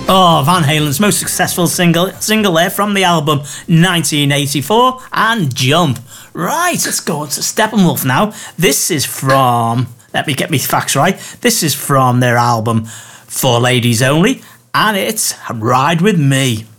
Oh, Van Halen's most successful single there from the album 1984, and Jump. Right, let's go on to Steppenwolf now. This is from, let me get my facts right, this is from their album For Ladies Only, and it's Ride With Me.